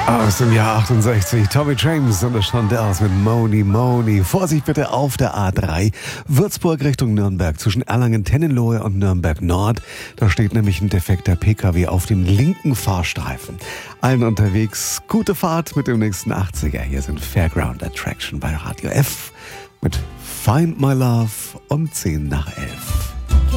Aus dem Jahr 68, Tommy James und das Shondells mit Moni Moni. Vorsicht bitte auf der A3, Würzburg Richtung Nürnberg, zwischen Erlangen-Tennenlohe und Nürnberg Nord. Da steht nämlich ein defekter PKW auf dem linken Fahrstreifen. Allen unterwegs, gute Fahrt mit dem nächsten 80er. Hier sind Fairground Attraction bei Radio F mit Find My Love um 10 nach 11.